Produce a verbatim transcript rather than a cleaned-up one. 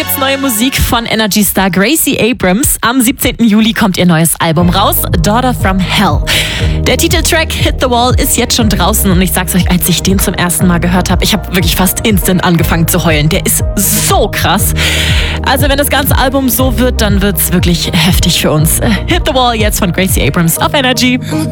gibt's neue Musik von Energy-Star Gracie Abrams. Am siebzehnten Juli kommt ihr neues Album raus, Daughter from Hell. Der Titeltrack Hit the Wall ist jetzt schon draußen und ich sag's euch, als ich den zum ersten Mal gehört habe, ich habe wirklich fast instant angefangen zu heulen. Der ist so krass. Also wenn das ganze Album so wird, dann wird's wirklich heftig für uns. Hit the Wall jetzt von Gracie Abrams auf Energy.